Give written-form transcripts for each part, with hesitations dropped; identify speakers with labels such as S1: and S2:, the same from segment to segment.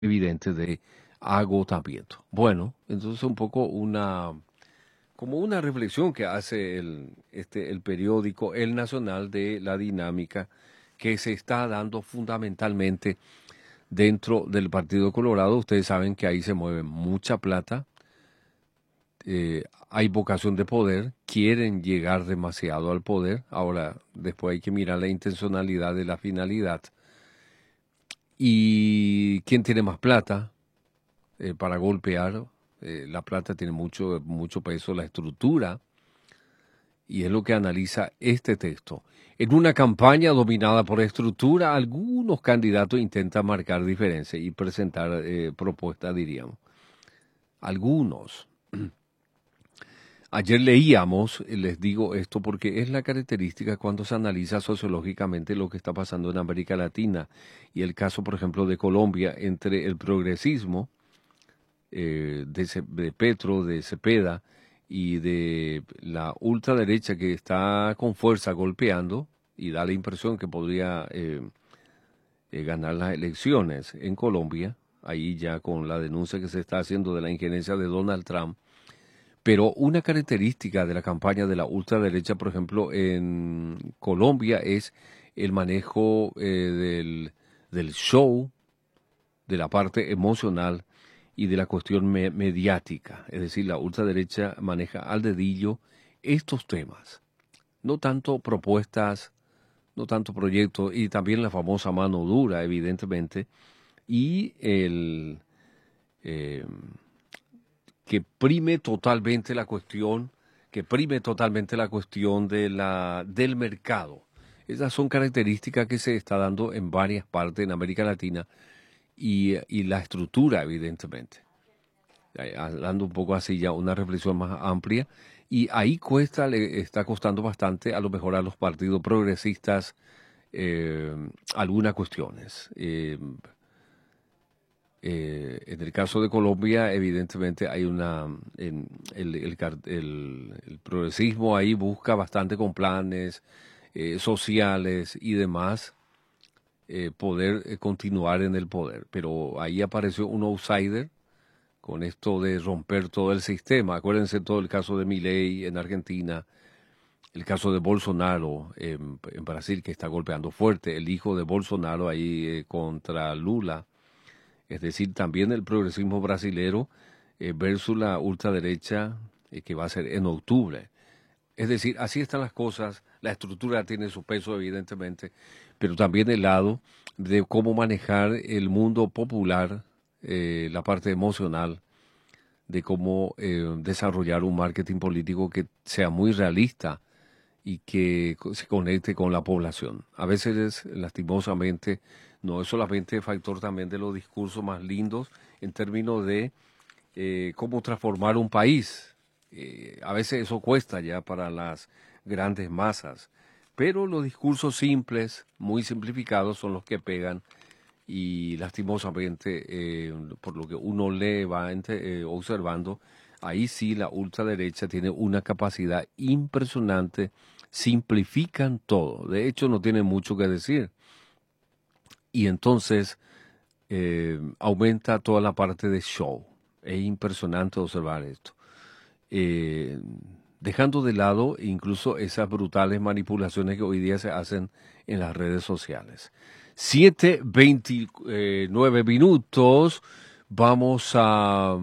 S1: evidente de agotamiento. Bueno, entonces un poco como una reflexión que hace el periódico El Nacional de la dinámica que se está dando fundamentalmente dentro del Partido Colorado. Ustedes saben que ahí se mueve mucha plata, hay vocación de poder, quieren llegar demasiado al poder. Ahora, después hay que mirar la intencionalidad de la finalidad. ¿Y quién tiene más plata para golpear? La plata tiene mucho peso, la estructura, y es lo que analiza este texto. En una campaña dominada por estructura, algunos candidatos intentan marcar diferencia y presentar propuestas, diríamos. Algunos. Ayer leíamos, les digo esto porque es la característica cuando se analiza sociológicamente lo que está pasando en América Latina y el caso, por ejemplo, de Colombia entre el progresismo de Petro, de Cepeda y de la ultraderecha que está con fuerza golpeando y da la impresión que podría ganar las elecciones en Colombia, ahí ya con la denuncia que se está haciendo de la injerencia de Donald Trump. Pero una característica de la campaña de la ultraderecha, por ejemplo, en Colombia es el manejo del show, de la parte emocional y de la cuestión mediática. Es decir, la ultraderecha maneja al dedillo estos temas. No tanto propuestas, no tanto proyectos, y también la famosa mano dura, evidentemente, y eh, que prime totalmente la cuestión del mercado. Esas son características que se está dando en varias partes en América Latina y la estructura, evidentemente. Hablando un poco así ya, una reflexión más amplia. Y ahí le está costando bastante a lo mejor a los partidos progresistas eh, algunas cuestiones. En el caso de Colombia, evidentemente hay el progresismo ahí busca bastante con planes sociales y demás poder continuar en el poder. Pero ahí apareció un outsider con esto de romper todo el sistema. Acuérdense todo el caso de Milei en Argentina, el caso de Bolsonaro en Brasil, que está golpeando fuerte, el hijo de Bolsonaro ahí contra Lula. Es decir, también el progresismo brasilero versus la ultraderecha que va a ser en octubre. Es decir, así están las cosas, la estructura tiene su peso evidentemente, pero también el lado de cómo manejar el mundo popular, la parte emocional, de cómo desarrollar un marketing político que sea muy realista y que se conecte con la población. A veces, lastimosamente, no es solamente factor también de los discursos más lindos en términos de cómo transformar un país. A veces eso cuesta ya para las grandes masas, pero los discursos simples, muy simplificados, son los que pegan y lastimosamente, por lo que uno lee, va observando, ahí sí la ultraderecha tiene una capacidad impresionante, simplifican todo, de hecho no tienen mucho que decir, y entonces aumenta toda la parte de show. Es impresionante observar esto. Eh, Dejando de lado incluso esas brutales manipulaciones que hoy día se hacen en las redes sociales. 7:29 minutos. Vamos a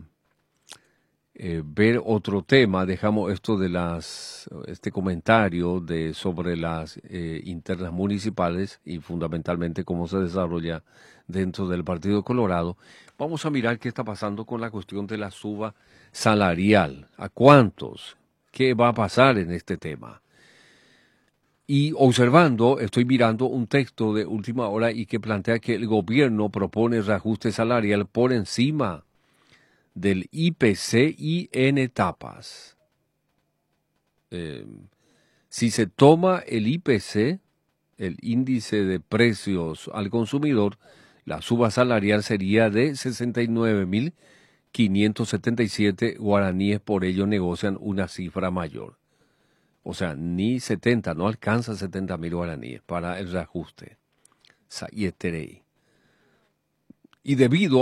S1: ver otro tema. Dejamos esto de este comentario sobre las internas municipales y fundamentalmente cómo se desarrolla dentro del Partido Colorado. Vamos a mirar qué está pasando con la cuestión de la suba salarial. ¿A cuántos? ¿Qué va a pasar en este tema? Y observando, estoy mirando un texto de última hora y que plantea que el gobierno propone reajuste salarial por encima del IPC y en etapas. Si se toma el IPC, el índice de precios al consumidor, la suba salarial sería de 69.577 guaraníes, por ello negocian una cifra mayor. O sea, ni 70, no alcanza 70.000 guaraníes para el reajuste. Sayeterei. y debido